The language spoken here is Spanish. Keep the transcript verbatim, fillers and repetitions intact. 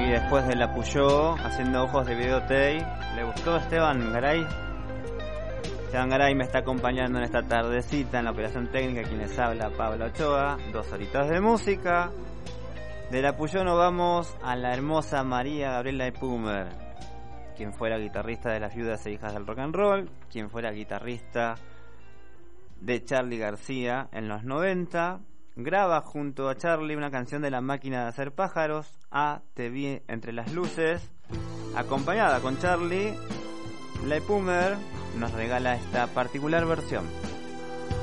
después de la Puyó, haciendo ojos de videotape. ¿Le gustó Esteban Garay? Esteban Garay me está acompañando en esta tardecita en la operación técnica, quien les habla, Pablo Ochoa. Dos horitas de música. De la Puyó nos vamos a la hermosa María Gabriela Epumer, quien fuera guitarrista de las Viudas e Hijas del Rock and Roll, quien fuera guitarrista de Charly García en los noventa. Graba junto a Charly una canción de La Máquina de Hacer Pájaros, A Te Vi Entre las Luces. Acompañada con Charly, la Epumer nos regala esta particular versión.